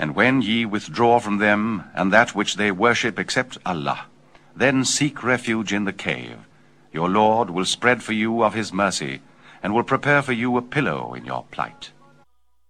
And when ye withdraw from them, and that which they worship except Allah, then seek refuge in the cave. Your Lord will spread for you of his mercy, and will prepare for you a pillow in your plight.